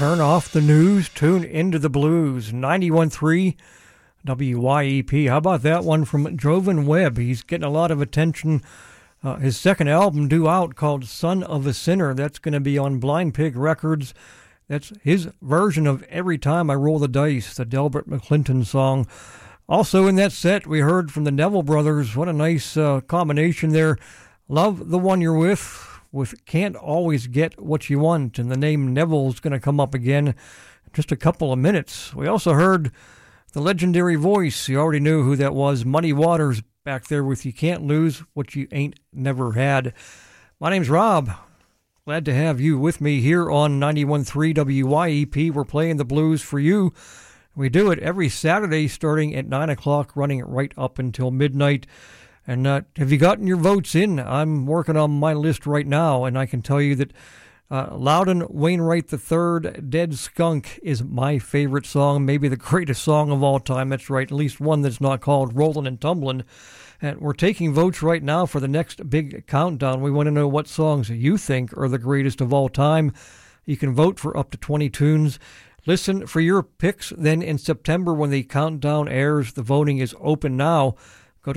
Turn off the news, tune into the blues. 91.3 WYEP. How about that one from Jovan Webb? He's getting a lot of attention. His second album due out called Son of a Sinner. That's going to be on Blind Pig Records. That's his version of Every Time I Roll the Dice, the Delbert McClinton song. Also in that set, we heard from the Neville Brothers. What a nice combination there. Love the One You're with Can't Always Get What You Want. And the name Neville's going to come up again in just a couple of minutes. We also heard the legendary voice. You already knew who that was. Muddy Waters back there with You Can't Lose What You Ain't Never Had. My name's Rob. Glad to have you with me here on 91.3 WYEP. We're playing the blues for you. We do it every Saturday starting at 9 o'clock, running right up until midnight. And have you gotten your votes in? I'm working on my list right now, and I can tell you that Loudon Wainwright III, Dead Skunk, is my favorite song, maybe the greatest song of all time. That's right, at least one that's not called Rollin' and Tumblin'. And we're taking votes right now for the next big countdown. We want to know what songs you think are the greatest of all time. You can vote for up to 20 tunes. Listen for your picks. Then in September, when the countdown airs, the voting is open now. Go to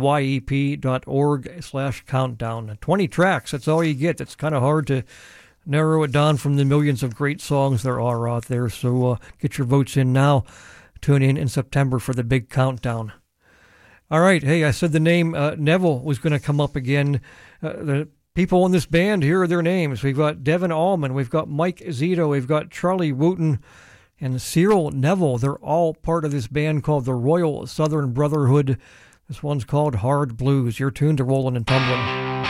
wyep.org/countdown. 20 tracks, that's all you get. It's kind of hard to narrow it down from the millions of great songs there are out there. So get your votes in now. Tune in September for the big countdown. All right. Hey, I said the name Neville was going to come up again. The people in this band, here are their names. We've got Devin Allman. We've got Mike Zito. We've got Charlie Wooten and Cyril Neville. They're all part of this band called the Royal Southern Brotherhood. This one's called Hard Blues. You're tuned to Rollin' and Tumblin'.